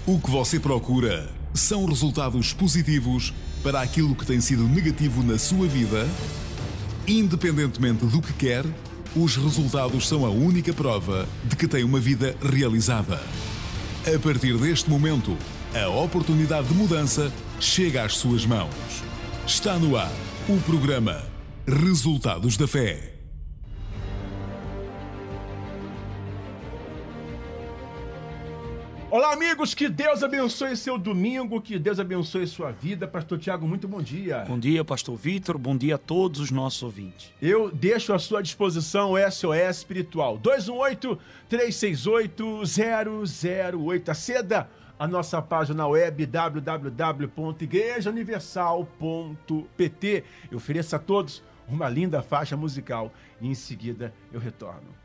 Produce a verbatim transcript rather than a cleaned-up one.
O que você procura são resultados positivos para aquilo que tem sido negativo na sua vida? Independentemente do que quer, os resultados são a única prova de que tem uma vida realizada. A partir deste momento, a oportunidade de mudança chega às suas mãos. Está no ar o programa Resultados da Fé. Olá, amigos, que Deus abençoe seu domingo, que Deus abençoe sua vida. Pastor Tiago, muito bom dia. Bom dia, Pastor Vitor, bom dia a todos os nossos ouvintes. Eu deixo à sua disposição o S O S Espiritual, dois um oito, três seis oito, zero zero oito. Aceda a nossa página web w w w ponto igreja universal ponto p t. Eu ofereço a todos uma linda faixa musical e em seguida eu retorno.